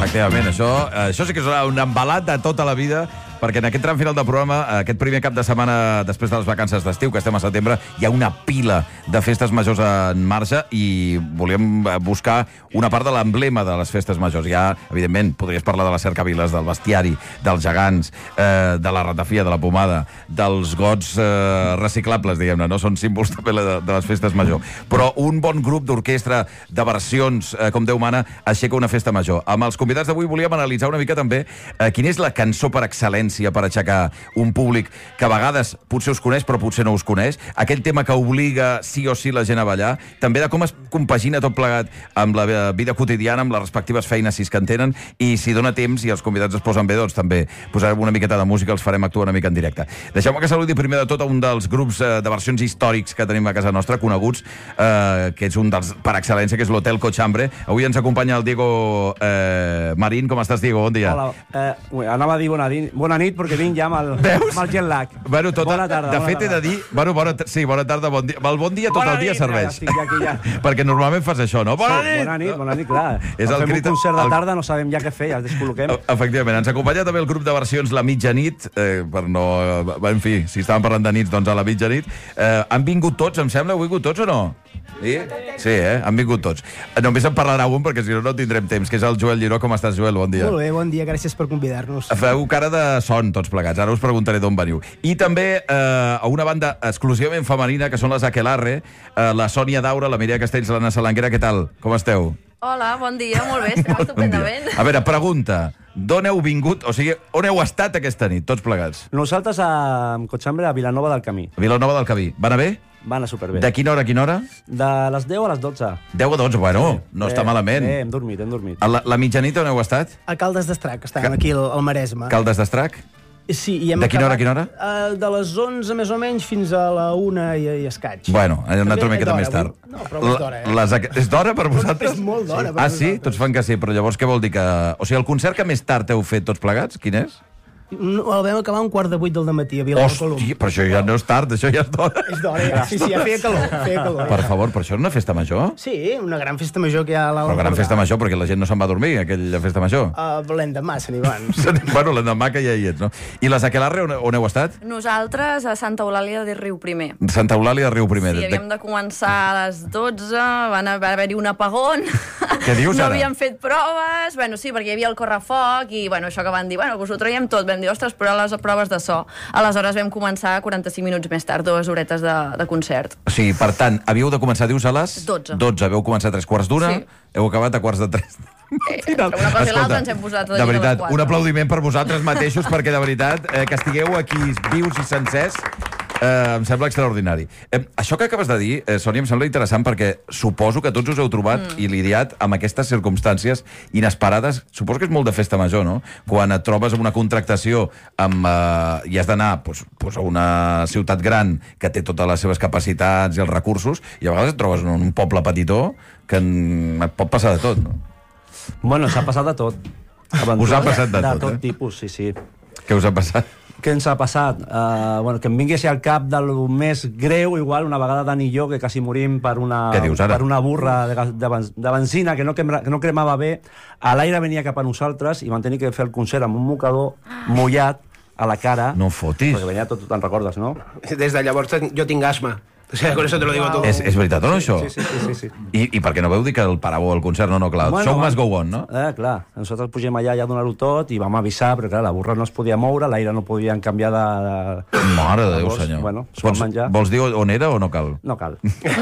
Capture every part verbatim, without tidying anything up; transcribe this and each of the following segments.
efectivament. Això, això sí que és un embalat de tota la vida, perquè en aquest tram final del programa, aquest primer cap de setmana després de les vacances d'estiu, que estem a setembre, hi ha una pila de festes majors en marxa i volíem buscar una part de l'emblema de les festes majors. Ja, evidentment, podries parlar de les cercaviles, del bestiari, dels gegants, eh, de la ratafia, de la pomada, dels gots eh, reciclables, diguem-ne, no? Són símbols també de, de les festes majors. Però un bon grup d'orquestra, de versions, eh, com Déu mana, aixeca una festa major. Amb els convidats d'avui volíem analitzar una mica també eh, quina és la cançó per excel·lència per aixecar un públic que a vegades potser us coneix però potser no us coneix, aquell tema que obliga sí o sí la gent a ballar, també de com es compagina tot plegat amb la vida quotidiana, amb les respectives feines si es que en tenen, i si dona temps i els convidats es posen bé, doncs també posarem una miqueta de música, els farem actuar una mica en directe. Deixeu-me que saludi primer de tot a un dels grups eh, de versions històrics que tenim a casa nostra, coneguts, eh, que és un dels per excel·lència, que és l'Hotel Cochambre. Avui ens acompanya el Diego eh, Marín. Com estàs, Diego? Bon dia. Hola, eh, ui, anava a dir bona, bona nit, perquè vinc ja amb el, amb el jet lag. Bueno, tota, bona tarda. De bona fet, tarda. he de dir... Bueno, bona, sí, bona tarda, bon dia. El bon dia tot bona el dia nit, serveix. Ja, ja, aquí, ja. Perquè normalment fas això, no? Bona sí, nit! Bona nit, bona nit, clar. És el fem crit... un concert de el... tarda, no sabem ja què fer, ja es descol·loquem. Efectivament. Ens acompanya també el grup de versions La Mitjanit, eh, per no... En fi, si estàvem parlant de nits, doncs a La Mitjanit. Eh, han vingut tots, em sembla? Heu vingut tots o no? Sí? Sí, eh? Han vingut tots. Només en parlarà un, perquè si no, no tindrem temps, que és el Joel Lliró. Com estàs, Joel? Bon dia. Molt bé, bon dia, gràcies per convidar-nos. Feu cara de son, tots plegats. Ara us preguntaré d'on veniu. I també eh, a una banda exclusivament femenina, que són les Aquelarre, eh, la Sònia Daura, la Mireia Castells, l'Anna Salanguera. Què tal? Com esteu? Hola, bon dia, molt bé, estem estupendament. A veure, pregunta. D'on heu vingut? O sigui, on heu estat aquesta nit, tots plegats? Nosaltres a Cochambre, a Vilanova del Camí. A Vilanova del Camí. Va anar bé? Va anar superbé. De quina hora a quina hora? De les deu a les dotze. deu a dotze, bueno, no bé, està malament. Bé, hem dormit, hem dormit. A la, la mitjanit on heu estat? A Caldes d'Estrac, estàvem Ca... aquí al, al Maresme. Caldes d'Estrac? Sí, i hem de quina hora a acabat, quina hora? Uh, de les onze, més o menys, fins a la una i, i escaig. Bueno, hem anat una miqueta més tard. No, però és d'hora, eh? Les... És d'hora per vosaltres? És molt d'hora per Ah, sí? vosaltres. Tots fan que sí, però llavors què vol dir que... O sigui, el concert que més tard heu fet tots plegats, quin és? No, el vam acabar un quart de vuit del dematí a Vilacolum. Hòstia, però això ja no és tard, això ja és d'hora. És d'hora, ja. Sí, sí, ja feia calor, feia calor. Per favor, però això és una festa major? Sí, una gran festa major que hi ha a l'Alt Però gran Empordà. festa major, perquè la gent no se'n va a dormir, aquella festa major. Uh, L'endemà se n'hi van. Bueno, l'endemà que ja hi ets, no? I les Aquelarre, on, on heu estat? Nosaltres a Santa Eulàlia de Riu Primer. Santa Eulàlia de Riu Primer. Sí, havíem de començar a les dotze, van haver-hi un apagón. Què dius, no ara? havíem fet proves, bueno, sí, perquè hi havia el correfoc i, bueno, això que van dir, bueno, us ho traiem tot. Vam dir, ostres, però les proves de so. Aleshores vam començar quaranta-cinc minuts més tard, dues horetes de, de concert. O sigui, per tant, havíeu de començar, dius, a les... dotze. dotze. Veu començar a tres quarts d'una, Sí. heu acabat a quarts de tres. Eh, entre una cosa i l'altra ens hem posat a de dir a les veritat, quatre. un aplaudiment per vosaltres mateixos, perquè de veritat, eh, que estigueu aquí vius i sencers, eh, em sembla extraordinari. Eh, això que acabes de dir, eh, Sònia, em sembla interessant perquè suposo que tots us heu trobat mm. i lidiat amb aquestes circumstàncies inesperades. Suposo que és molt de festa major, no? Quan et trobes amb una contractació amb, eh, i has d'anar pues, pues, a una ciutat gran que té totes les seves capacitats i els recursos, i a vegades et trobes en un poble petitó que en, et pot passar de tot, no? Bueno, s'ha passat de tot. Us ha passat de, de tot, tot eh? tipus, sí, sí. Què us ha passat? Què ens ha passat? Uh, bueno, que em vingués al cap del més greu, igual, una vegada Dani i jo, que quasi morim per una, Què dius, ara? per una burra de, gas- de, ben- de benzina que no, crema, que no cremava bé. A l'aire venia cap a nosaltres i vam tenir que fer el concert amb un mocador mullat a la cara. No fotis. Perquè venia tot, te'n recordes, no? Des de llavors ten- jo tinc asma. O sea, con eso te lo digo todo. És, és veritat o no, això? Sí, sí, sí, sí, sí. I, I per què no veu dir que el paràveu al concert? No, no, clar, bueno, show must go on, no? Eh, clar, nosaltres pugem allà ja a donar-ho tot i vam avisar, però clar, la burra no es podia moure, l'aire no podien canviar de... de... Mare de Déu, Llavors, senyor. Bueno, s'ho van vols, menjar. vols dir on era o no cal? No cal.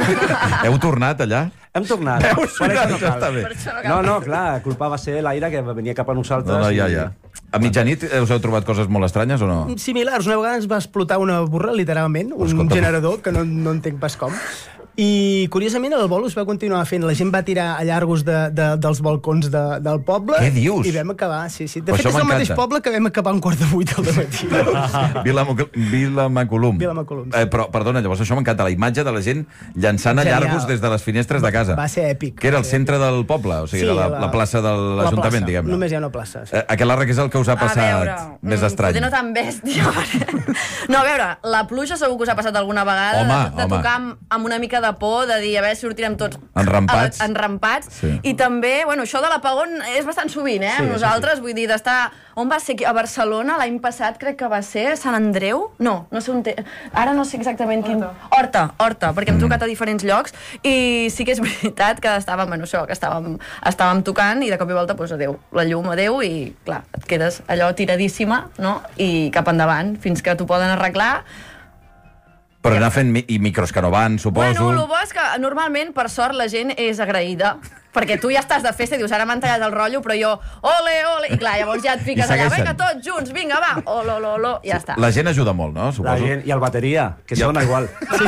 Heu tornat allà? Hem tornat. Veus? Per això no Això cal. està bé. Per això no No, cal. no, clar, la culpa va ser l'aire que venia cap a nosaltres. No, no, ja, i- ja. A mitjanit us heu trobat coses molt estranyes o no? Similars, una vegada ens va explotar una burra, literalment, un Escolta, generador, que no, no entenc pas com. I, curiosament, el bolo es va continuar fent. La gent va tirar a llargos de, de, dels balcons de, del poble. Què dius? I vam acabar, sí, sí. De Però fet, això és el mateix m'encanta. poble que vam acabar un quart de vuit al dematí. Vilamacolum. Vilamacolum, sí. Eh, però, perdona, llavors això m'encanta, la imatge de la gent llançant a Genial. llargos des de les finestres de casa. Va ser èpic. Que era el Va ser centre del poble, o sigui, Sí, de la, la- la plaça de La l'Ajuntament, plaça. diguem-ne. Només hi ha una plaça, sí. Eh, Aquelarre, què és el que us ha passat A veure, més mm, estrany? Potser no tan bèstia. No, a veure, la pluja segur que us ha passat alguna vegada Home, de, de home. tocar amb, amb una mica de por, de dir, a veure si sortirem tots enrampats. enrampats. Sí. I també, bueno, això de l'apagón és bastant sovint, eh? Sí, Nosaltres, sí, sí. vull dir, d'estar... On va ser? A Barcelona, l'any passat, crec que va ser Sant Andreu? No, no sé on té... Ara no sé exactament quin... Horta, Horta, perquè hem trucat a diferents llocs i sí que és veritat que estàvem, bueno, això, que estàvem, estàvem tocant i de cop i volta, doncs, adéu, la llum, adéu, i, clar, et quedes allò tiradíssima, no? I cap endavant, fins que t'ho poden arreglar. Però anar fent... Mi I micros que no van, suposo. Bueno, el bo és que normalment, per sort, la gent és agraïda, perquè tu ja estàs de festa i dius, ara m'han tallat el rotllo, però jo, ole, ole, i clar, llavors ja et fiques allà, vinga, tots junts, vinga, va, olo, olo, olo, i ja està. La gent ajuda molt, no? Suposo. La gent, i el bateria, que sona igual. Sí.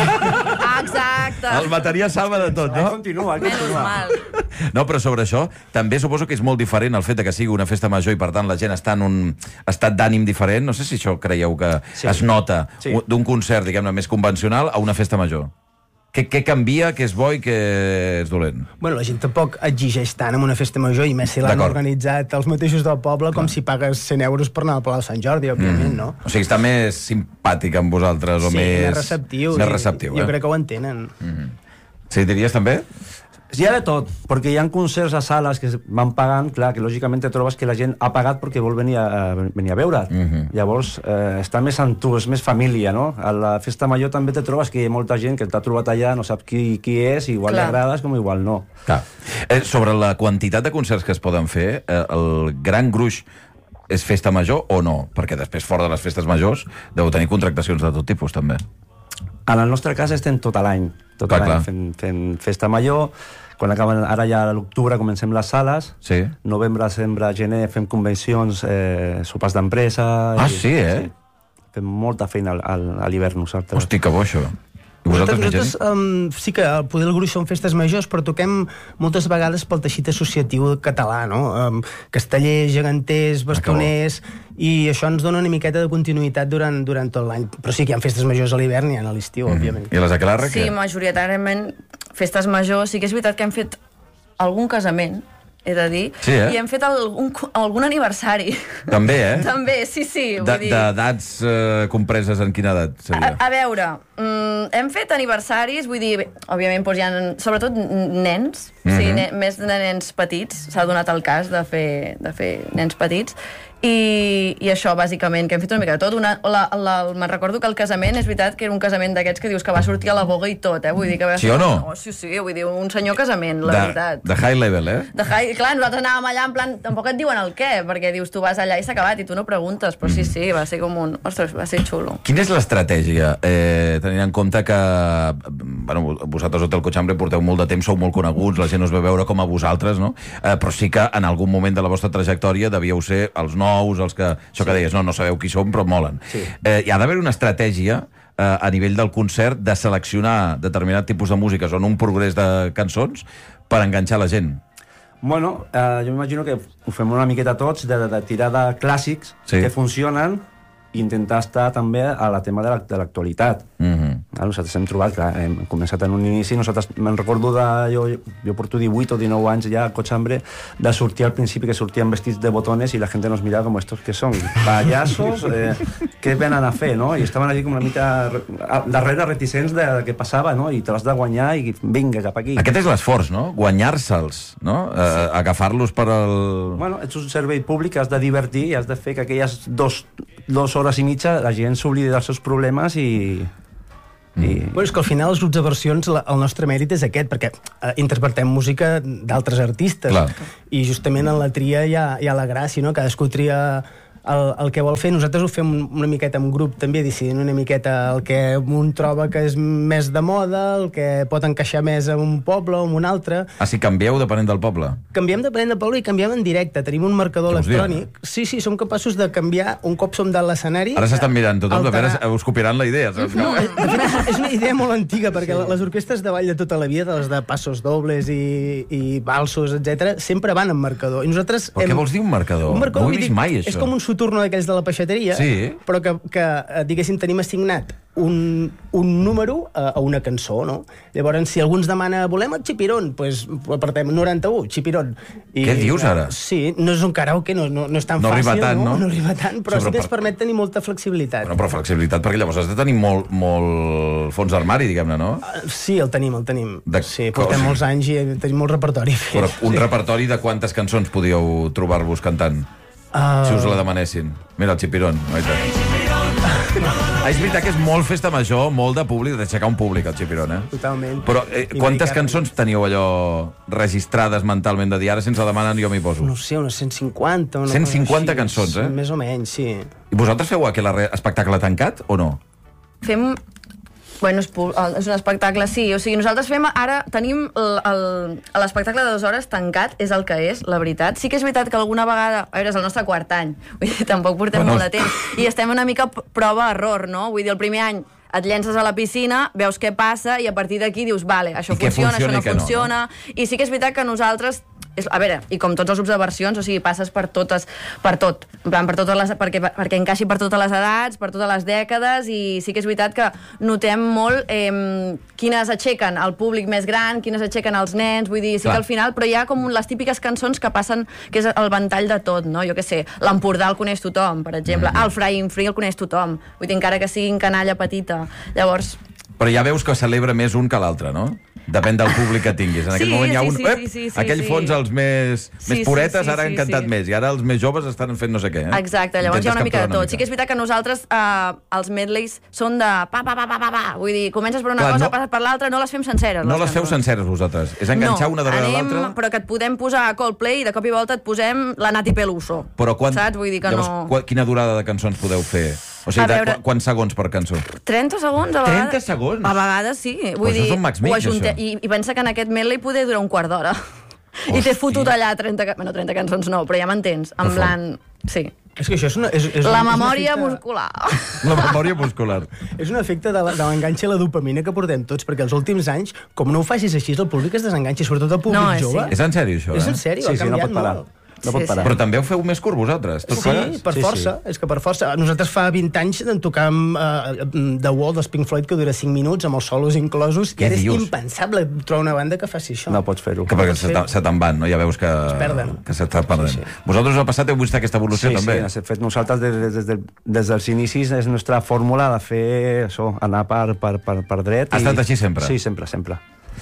Exacte. El bateria salva de tot, Ahí no? continua, ahí Menys continua. mal. No, però sobre això, també suposo que és molt diferent el fet de que sigui una festa major i, per tant, la gent està en un estat d'ànim diferent. No sé si això creieu que Sí. es nota Sí. d'un concert, diguem-ne, més convencional a una festa major. Què, què canvia, què és bo i què és dolent? Bueno, la gent tampoc exigeix tant en una festa major, i més si l'han D'acord. organitzat els mateixos del poble, com si pagues cent euros per anar al Palau de Sant Jordi, òbviament, no? O sigui, està més simpàtic amb vosaltres, o Sí, més... més receptiu. Més i receptiu, Jo eh? crec que ho entenen. Sí, diries també? Hi ha de tot, perquè hi ha concerts a sales que es van pagant, clar, que lògicament te trobes que la gent ha pagat perquè vol venir a, venir a veure't. Mhm. Llavors, eh, està més amb tu, és més família, no? A la festa major també te trobes que hi ha molta gent que t'ha trobat allà, no sap qui, qui és, igual Clar. li agrades com igual no. Clar. Eh, sobre la quantitat de concerts que es poden fer, eh, el gran gruix és festa major o no? Perquè després, fora de les festes majors, deu tenir contractacions de tot tipus, també. En el nostre cas estem tot l'any, tot Clar, l'any clar. fent, fent festa major. Quan acaben, ara ja a l'octubre comencem les sales, Sí. novembre, desembre, gener fem convencions, eh, sopars d'empresa... Ah, i- sí, eh? Fem molta feina al- al- a l'hivern nosaltres. Hosti, que bo, això. I vosaltres, Nosaltres, Virginia? um, sí que el poder el gruix són festes majors, però toquem moltes vegades pel teixit associatiu català, no? Um, castellers, geganters, bastoners, i això ens dona una miqueta de continuïtat durant, durant tot l'any. Però sí que hi ha festes majors a l'hivern i a l'estiu, òbviament. I les aquelarres, Sí, què? majoritàriament festes majors. Sí que és veritat que hem fet algun casament, he de dir, Sí, eh? i hem fet algun, algun aniversari. També, eh? També, sí, sí. Vull De- dir... D'edats eh, compreses en quina edat A, seria? a veure, mm, hem fet aniversaris, vull dir, bé, òbviament, doncs hi ha, sobretot n- nens, mm -hmm. sí, ne més de nens petits, s'ha donat el cas de fer, de fer nens petits, i, i això, bàsicament, que hem fet una mica de tot. Una, la, la, me'n recordo que el casament, és veritat que era un casament d'aquests que dius que va sortir a la boga i tot, eh? Vull dir que va Sí o no? Oh, sí, sí, vull dir, un senyor casament, la de, veritat. de high level, eh? De high, clar, nosaltres anàvem allà en plan, tampoc et diuen el què, perquè dius, tu vas allà i s'ha acabat i tu no preguntes, però sí, sí, va ser com un... Ostres, va ser xulo. Quina és l'estratègia, eh, tenint en compte que bueno, vosaltres Hotel Cochambre porteu molt de temps, sou molt coneguts, la gent us ve veure com a vosaltres, no? Eh, però sí que en algun moment de la vostra trajectòria devíeu ser els nous, els que... Això que deies, no, no sabeu qui som, però molen. Sí. Eh, hi ha d'haver una estratègia eh, a nivell del concert de seleccionar determinat tipus de músiques o en un progrés de cançons per enganxar la gent. Bueno, eh, jo m'imagino que ho fem una miqueta tots, de, de tirar de clàssics Sí. que funcionen i intentar estar també a la tema de la- de l'actualitat. Mhm. Ah, nosaltres hem trobat, clar, hem començat en un inici, nosaltres, me'n recordo de, jo, jo porto divuit o dinou anys ja a Cochambre, de sortir al principi que sortíem vestits de botones i la gent nos mirava com estos que són, pallassos, eh, què venen a fer, no? I estaven allí com una mica a- darrere reticents de, de què passava, no? I te l'has de guanyar i vinga, cap aquí. Aquest és l'esforç, no? Guanyar-se'ls, no? Eh, agafar-los per al... Bueno, ets un servei públic que has de divertir i has de fer que aquelles dos, dos hores i mitja la gent s'oblidi dels seus problemes i... i... Bueno, és que al final els grups de versions, la, el nostre mèrit és aquest, perquè eh, interpretem música d'altres artistes. Clar. I justament en la tria hi ha, hi ha la gràcia, no? Cadascú tria el, el que vol fer. Nosaltres ho fem una miqueta en grup, també, decidint una miqueta el que un troba que és més de moda, el que pot encaixar més en un poble o en un altre. Ah, si canvieu depenent del poble. Canviem depenent de poble i canviem en directe. Tenim un marcador Què us diu? electrònic. Sí, sí, som capaços de canviar un cop som de l'escenari. Ara s'estan mirant tothom, de alterar- veure, us copiaran la idea, saps? No, de fet, és una idea molt antiga, perquè sí. les orquestres de ball de tota la vida, les de passos dobles i, i valsos, etcètera, sempre van amb marcador. I nosaltres Però què vols dir un marcador? Un marcador, No ho he vull vist dir, mai, això. És com un soturno d'aquells de la peixateria, Sí. però que, que, diguéssim, tenim assignat un, un número a, a una cançó, no? Llavors, si algú ens demana volem el xipirón, doncs pues, apartem noranta-u, xipirón. I, Què dius, ara? Sí, no és un karaoke, no, no, no és tan no fàcil, arriba tant, no? no? No arriba tant, però sí, sí que però ens permet tenir molta flexibilitat. Bueno, però flexibilitat, perquè llavors has de tenir molt, molt fons d'armari, diguem-ne, no? Uh, sí, el tenim, el tenim. De... Sí, portem molts anys i tenim molt repertori fet. Però un sí. repertori de quantes cançons podíeu trobar-vos cantant? Uh... Si us la demanessin. Mira, el xipirón. Ah, és veritat que és molt festa major, molt de públic, d'aixecar un públic, el xipirón, eh? Totalment. Però eh, quantes cançons teníeu allò registrades mentalment de dir ara, si ens la demanen, jo m'hi poso? No sé, unes cent cinquanta. Una cent cinquanta així, cançons, eh? Més o menys, sí. I vosaltres feu aquell espectacle tancat, o no? Fem... Bueno, és, és un espectacle, sí. O sigui, nosaltres fem... Ara tenim l'espectacle de dues hores tancat, és el que és, la veritat. Sí que és veritat que alguna vegada... A veure, és el nostre quart any. Vull dir, tampoc portem bueno. molt de temps. I estem una mica prova-error, no? Vull dir, el primer any et llences a la piscina, veus què passa i a partir d'aquí dius, vale, això funciona, funciona, això no funciona... No, no? I sí que és veritat que nosaltres... És, a veure, i com tots els grups de versions, o sigui, passes per totes, per tot, en plan, per totes les, perquè, perquè encaixi per totes les edats, per totes les dècades, i sí que és veritat que notem molt eh, quines aixequen el públic més gran, quines aixequen els nens, vull dir, sí Clar. que al final, però hi ha com les típiques cançons que passen, que és el ventall de tot, no? Jo què sé, l'Empordà el coneix tothom, per exemple, mm-hmm. el Fraim Free el coneix tothom, vull dir, encara que siguin canalla petita, llavors... Però ja veus que celebra més un que l'altre, no? Depèn del públic que tinguis. En aquell sí, moment hi ha sí, un... Sí, Ep, sí, sí, sí, aquell sí. fons, els més, sí, més puretes, sí, sí, ara han sí, cantat sí. més, i ara els més joves estan fent no sé què. Eh? Exacte, llavors Intentes hi ha una mica de tot. Mica. Sí que és veritat que nosaltres, eh, els medleys, són de pa, pa, pa, pa, pa, pa. Vull dir, comences per una Clar, cosa, no, passes per l'altra, no les fem senceres. No les, les feu senceres, vosaltres. És enganxar no, una darrere anem, l'altra? Però que et podem posar a Coldplay i de cop i volta et posem la Nati Peluso. Però quan... Saps? Vull dir que llavors, no... quina durada de cançons podeu fer? O sigui, veure... de, quants segons per cançó? trenta segons, a vegades. trenta segons? A vegades, sí. Vull dir, dir, Max Mix, ajunte... I, I pensa que en aquest medley poder durar un quart d'hora. I t'he fotut allà trenta... Bueno, trenta cançons no, però ja m'entens. En plan... Sí. És que això és una... És, és la un, memòria és efecte... muscular. La memòria muscular. És un efecte de l'enganxa a la dopamina que portem tots, perquè els últims anys, com no ho facis així, el públic es desenganxa, sobretot el públic no, jove. Sí. És en sèrio, això, eh? És en sèrio, sí, ha sí, canviat no pot parar. molt. No pot parar. Però també ho feu més curt, vosaltres? Tot Sí, plegats? per sí, força. Sí. És que per força. Nosaltres fa vint anys en tocàvem uh, The Wall dels Pink Floyd, que dura cinc minuts, amb els solos inclosos, i ara és impensable trobar una banda que faci això. No pots fer-ho. Que perquè se, se te'n van, no? Ja veus que, que s'està perdent. Sí, sí. Vosaltres us ha passat, heu vist aquesta evolució, sí, també? Sí, sí. Fet, nosaltres des, des, des, des dels inicis és nostra fórmula de fer això, anar per, per, per, per dret. Ha estat així sempre? Sí, sempre, sempre.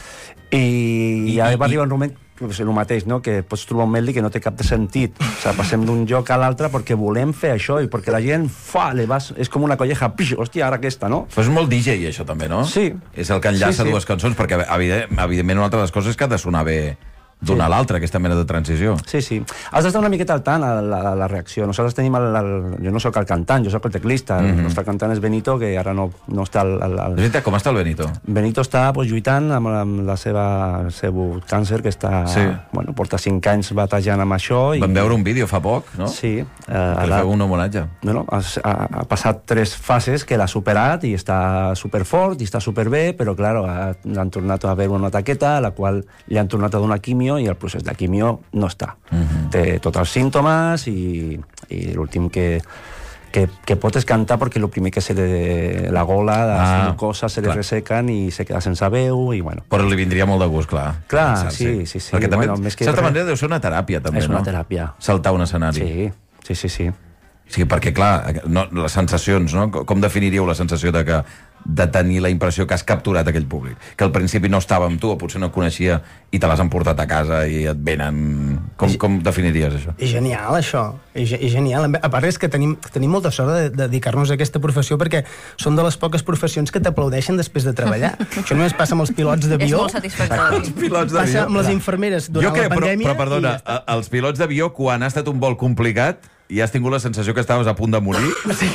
I, I, i ara va arribar un moment és el mateix, no? Que pots trobar un medley que no té cap de sentit. O sigui, passem d'un lloc a l'altre perquè volem fer això i perquè la gent fa, le vas, és com una colleja, pix, hòstia, ara aquesta, no? Però és molt D J, això, també, no? Sí. És el que enllaça sí, sí. dues cançons, perquè, evident, evidentment, una altra de les coses és que ha de sonar bé d'una sí. a l'altra, aquesta mena de transició. Sí, sí. Has d'estar una miqueta al tant a la, a la reacció. Nosaltres tenim el, el... Jo no sóc el cantant, jo sóc el teclista. Mm -hmm. El nostre cantant és Benito, que ara no, no està al... al, al... És veritat, com està el Benito? Benito està pues, lluitant amb, amb la seva, el seu càncer, que està... Sí. Bueno, porta cinc anys batejant amb això. I... Vam veure un vídeo fa poc, no? Sí. Eh, que li feu un homenatge. No, no, ha, ha, ha passat tres fases que l'ha superat i està superfort i està superbé, però, clar, l'han tornat a veure una taqueta, a la qual li han tornat a donar quimio i el procés de quimio no està. Uh -huh. Té tots els símptomes i, i l'últim que, que, que pot és cantar perquè el primer que se le, la gola, les ah, mucoses se li ressequen i se queda sense veu i bueno. Però li vindria molt de gust, clar. Clar, sí, sí, sí. Perquè també, bueno, de certa manera, deu ser una teràpia, també, és no? És una teràpia. Saltar un escenari. Sí, sí, sí, sí. Sí, perquè, clar, no, les sensacions, no? Com definiríeu la sensació de que de tenir la impressió que has capturat aquell públic? Que al principi no estava amb tu, o potser no et coneixia, i te l'has emportat a casa i et venen... Com, com definiries això? És genial, això. És, és genial. A part és que tenim, tenim molta sort de, de dedicar-nos a aquesta professió perquè són de les poques professions que t'aplaudeixen després de treballar. Això només passa amb els pilots d'avió. És molt satisfactori. Els pilots d'avió. Passa amb les infermeres durant jo crec, la pandèmia. Però, però perdona, ja els pilots d'avió, quan ha estat un vol complicat, i has tingut la sensació que estaves a punt de morir? Sí,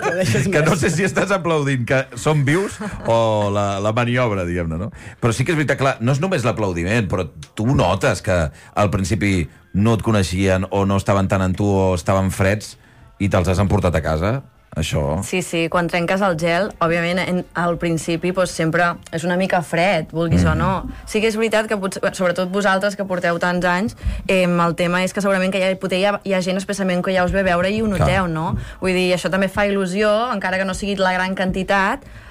que no sé si estàs aplaudint que són vius o la, la maniobra, diguem-ne, no? Però sí que és veritat, clar, no és només l'aplaudiment, però tu notes que al principi no et coneixien o no estaven tant en tu o estaven freds i te'ls has emportat a casa. Això... Sí, sí, quan trenques el gel, òbviament, en, al principi doncs, sempre és una mica fred, vulguis mm. o no. Sí que és veritat que, potser, sobretot vosaltres que porteu tants anys, eh, el tema és que segurament que hi ha, hi ha, hi ha gent especialment que ja us ve veure i ho noteu, Clar. no? Vull dir, això també fa il·lusió, encara que no sigui la gran quantitat,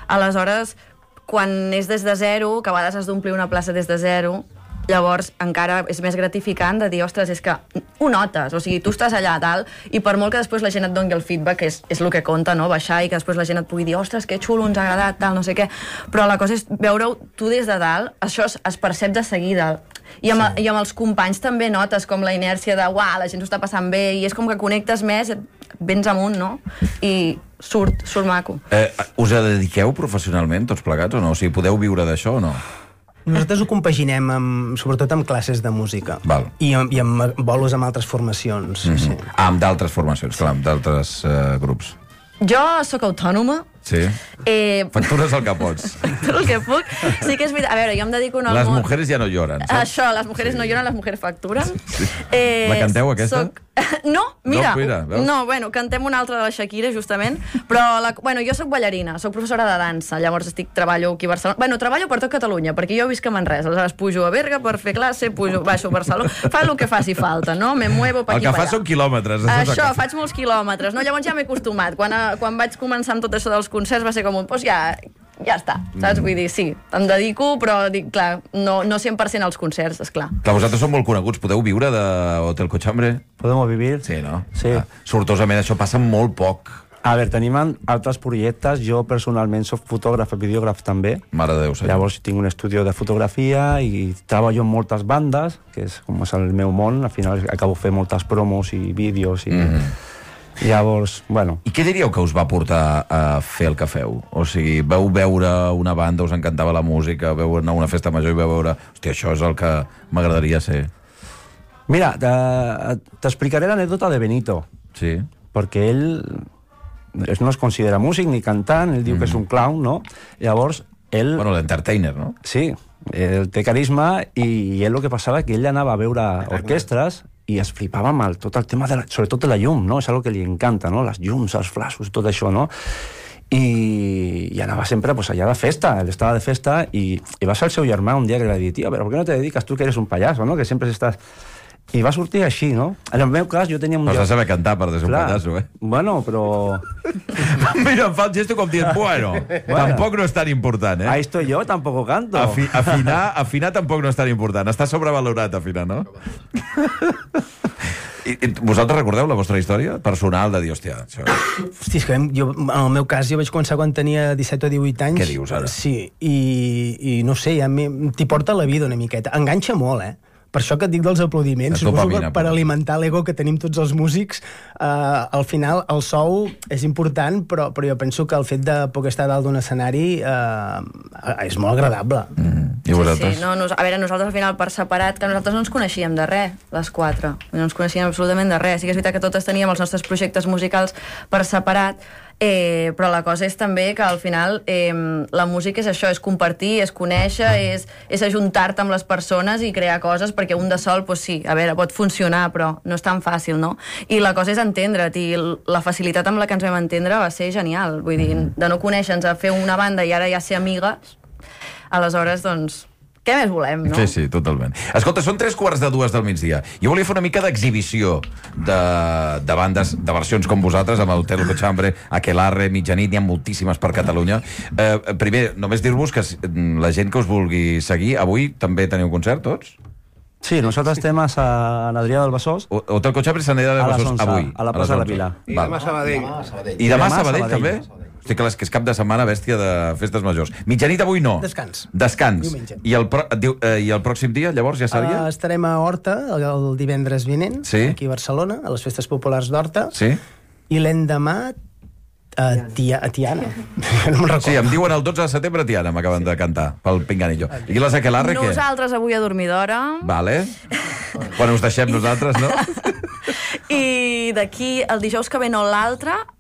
Aleshores, quan és des de zero, que a vegades has d'omplir una plaça des de zero, llavors encara és més gratificant de dir, ostres, és que ho notes, o sigui, tu estàs allà a dalt i per molt que després la gent et doni el feedback, és, és el que compta, no?, baixar i que després la gent et pugui dir, ostres, que xulo, ens ha agradat, tal, no sé què, però la cosa és veure-ho tu des de dalt, això es, es percep de seguida. I amb, sí. I amb els companys també notes com la inèrcia de, uah, la gent s'ho està passant bé, i és com que connectes més, vens amunt, no?, i surt, surt maco. Eh, us dediqueu professionalment, tots plegats, o no? O sigui, podeu viure d'això o no? Nosaltres ho compaginem amb, sobretot amb classes de música. Val. I, amb, i amb bolos amb altres formacions. Mm -hmm. Sí. Ah, amb d'altres formacions, clar, amb d'altres uh, grups. Jo sóc autònoma. Sí? Eh... Factures el que pots. Tot el que puc. Sí que és veritat. A veure, jo em dedico al Les món... mujeres ja no lloren, saps? Això, les mujeres sí. no lloren, les mujeres facturen. Sí. Eh, La canteu, aquesta? Soc... No, mira. No, mira, veus? No, bueno, cantem una altra de la Shakira, justament. Però, la... bueno, jo sóc ballarina, sóc professora de dansa, llavors estic, treballo aquí a Barcelona. Bueno, treballo per tot Catalunya, perquè jo visc a Manresa. Aleshores pujo a Berga per fer classe, pujo, baixo a Barcelona. Fa el que faci falta, no? Me muevo per aquí, El que per fa allà. són quilòmetres. Això, faig molts quilòmetres, no? Llavors ja m'he acostumat. Quan, a, quan vaig començar amb tot això dels concerts va ser com un, doncs ja, ja està, saps? Vull dir, sí, em dedico, però dic, clar, no, no cent per cent als concerts, esclar. Clar, vosaltres sou molt coneguts, podeu viure d'Hotel Cochambre? Podemos vivir? Sí, no? Sí. Ah, sortosament, això passa molt poc. A veure, tenim altres projectes. Jo personalment soc fotògraf i videògraf també. Mare de Déu, senyor. Llavors tinc un estudi de fotografia i treballo en moltes bandes, que és com és el meu món. Al final acabo fent moltes promos i vídeos i... Mm. Llavors, bueno... I què diríeu que us va portar a fer el que feu? O sigui, veu veure una banda, us encantava la música, veu anar a una festa major i veu veure... Hòstia, això és el que m'agradaria ser. Mira, t'explicaré l'anècdota de Benito. Sí. Perquè ell, ell no es considera músic ni cantant, ell diu mm. que és un clown, no? Llavors, ell... Bueno, l'entertainer, no? Sí, ell té carisma i, i ell el que passava que ell anava a veure orquestres i es flipava amb el, tot el tema, de la, sobretot de la llum, no? És algo que li encanta, no? Les llums, els flassos, tot això, no? I, i anava sempre pues, allà de festa, ell estava de festa i, i va ser el seu germà un dia que li va dir, tio, però per què no te dediques tu que eres un pallasso, no? Que sempre estàs... I va sortir així, no? En el meu cas, jo tenia un... Però lloc... has de saber cantar per ser un pallasso, eh? Bueno, però... Mira, em fa el gesto com dient, bueno, bueno, tampoc no és tan important, eh? Ahí estoy yo, tampoco canto. Afi afinar, afinar tampoc no és tan important. Està sobrevalorat, afinar, no? I, i vosaltres recordeu la vostra història personal de dir, hòstia... Això... Hosti, és que jo, en el meu cas, jo vaig començar quan tenia disset o divuit anys. Què dius, ara? Sí, i, i no sé, ja t'hi porta la vida una miqueta. Enganxa molt, eh? Per això que et dic dels aplaudiments, suposo que per alimentar l'ego que tenim tots els músics, eh, al final el sou és important, però, però jo penso que el fet de poder estar dalt d'un escenari eh, és molt agradable. Mm. I vosaltres? Sí, sí. No, nos, a veure, nosaltres al final per separat, que nosaltres no ens coneixíem de res, les quatre, no ens coneixíem absolutament de res. Sí que és veritat que totes teníem els nostres projectes musicals per separat, Eh, però la cosa és també que al final eh, la música és això, és compartir, és conèixer, és, és ajuntar-te amb les persones i crear coses, perquè un de sol, doncs sí, a veure, pot funcionar, però no és tan fàcil, no? I la cosa és entendre't, i la facilitat amb la que ens vam entendre va ser genial, vull dir, de no conèixer-nos a fer una banda i ara ja ser amigues, aleshores, doncs... Què més volem, no? Sí, sí, totalment. Escolta, són tres quarts de dues del migdia. Jo volia fer una mica d'exhibició de, de bandes, de versions com vosaltres, amb el Hotel Cochambre, Aquelarre, Mitjanit, n'hi ha moltíssimes per Catalunya. Eh, primer, només dir-vos que la gent que us vulgui seguir, avui també teniu concert, tots? Sí, nosaltres estem a Sant Adrià del Besòs. Hotel Cochambre, Sant Adrià del Besòs, avui. A la plaça de la Vila. I demà Sabadell. I demà Sabadell, també? Hosti, que, que és cap de setmana bèstia de festes majors. Mitjanit avui no. Descans. Descans. Diumenge. I el, pro, diu, eh, I el pròxim dia, llavors, ja seria? Uh, estarem a Horta el, el divendres vinent, sí. aquí a Barcelona, a les festes populars d'Horta. Sí. I l'endemà a, tia, a Tiana. No me'n recordo. Sí, em diuen el dotze de setembre a Tiana, m'acaben de cantar, pel Pinganillo. I les Aquelarre, què? Nosaltres avui a dormir d'hora. Vale. Quan us deixem nosaltres, no? I d'aquí, el dijous que ve no l'altre,